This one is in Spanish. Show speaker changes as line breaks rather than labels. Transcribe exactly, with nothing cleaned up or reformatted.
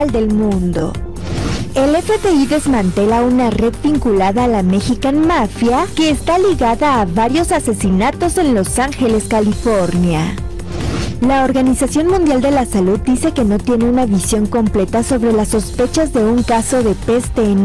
del mundo. El F B I desmantela una red vinculada a la Mexican Mafia que está ligada a varios asesinatos en Los Ángeles, California. La Organización Mundial de la Salud dice que no tiene una visión completa sobre las sospechas de un caso de peste en